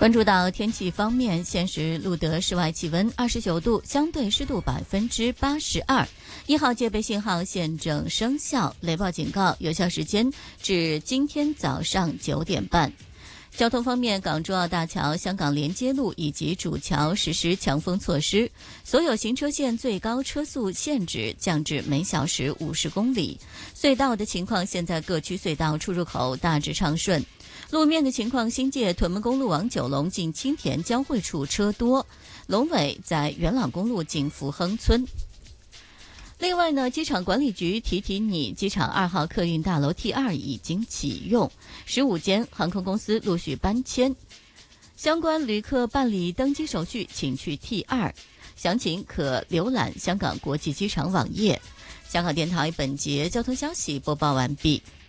关注到天气方面，现时录得室外气温29度，相对湿度82%，1号戒备信号现正生效，雷暴警告有效时间至今天早上9点半。交通方面，港珠澳大桥、香港连接路以及主桥实施强风措施，所有行车线最高车速限制降至每小时50公里。隧道的情况，现在各区隧道出入口大致畅顺。路面的情况，新界屯门公路往九龙近青田交汇处车多，龙尾在元朗公路近福亨村。另外呢，机场管理局提你，机场2号客运大楼 T2 已经启用，15间航空公司陆续搬迁，相关旅客办理登机手续请去 T2， 详情可浏览香港国际机场网页。香港电台本节交通消息播报完毕。